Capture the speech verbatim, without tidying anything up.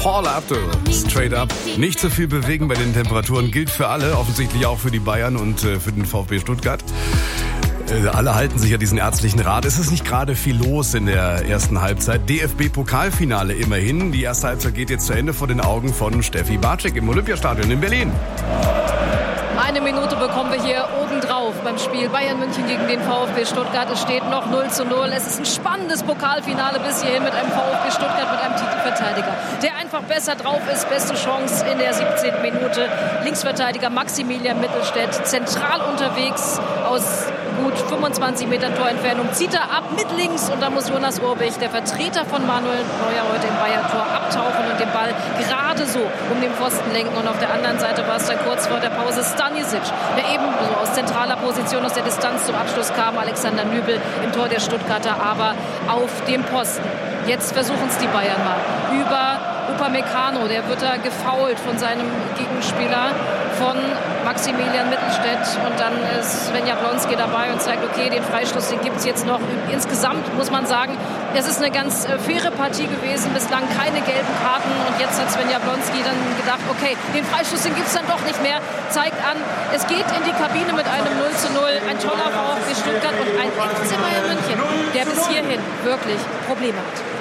Paul Abdul, straight up. Nicht so viel bewegen bei den Temperaturen, gilt für alle, offensichtlich auch für die Bayern und äh, für den VfB Stuttgart. Äh, alle halten sich ja diesen ärztlichen Rat. Es ist nicht gerade viel los in der ersten Halbzeit. D F B-Pokalfinale immerhin. Die erste Halbzeit geht jetzt zu Ende vor den Augen von Steffi Bartschik im Olympiastadion in Berlin. Eine Minute bekommen wir hier obendrauf beim Spiel Bayern München gegen den VfB Stuttgart. Es steht noch null zu null. Es ist ein spannendes Pokalfinale bis hierhin mit einem VfB Stuttgart, mit einem Titelverteidiger, der einfach besser drauf ist. Beste Chance in der siebzehnten Minute. Linksverteidiger Maximilian Mittelstädt, zentral unterwegs aus gut fünfundzwanzig Metern Torentfernung. Zieht er ab mit links und da muss Jonas Urbich, der Vertreter von Manuel Neuer heute im Bayern-Tor, abtauchen und den Ball gerade so um den Pfosten lenken. Und auf der anderen Seite war es dann kurz vor der Pause Stanisic, der eben so aus zentraler Position aus der Distanz zum Abschluss kam. Alexander Nübel im Tor der Stuttgarter, aber auf dem Posten. Jetzt versuchen es die Bayern mal. Über Upamecano, der wird da gefoult von seinem Gegenspieler, von Maximilian Mittelstädt. Und dann ist Sven Jablonski dabei und zeigt, okay, den Freistoß, den gibt es jetzt noch. Insgesamt muss man sagen, es ist eine ganz äh, faire Partie gewesen. Bislang keine gelben Karten. Und jetzt hat Sven Jablonski dann gedacht, okay, den Freistoß, den gibt es dann doch nicht mehr. Zeigt an, es geht in die Kabine mit einem null zu null. Ein toller VfB Stuttgart und ein F C Bayern München, der bis hierhin wirklich Probleme hat.